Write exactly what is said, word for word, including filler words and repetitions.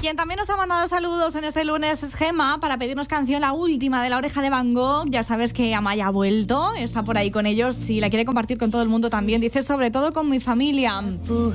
Quien también nos ha mandado saludos en este lunes es Gema para pedirnos canción, la última de La Oreja de Van Gogh. Ya sabes que Amaya ha vuelto, está por ahí con ellos y la quiere compartir con todo el mundo también. Dice, sobre todo con mi familia.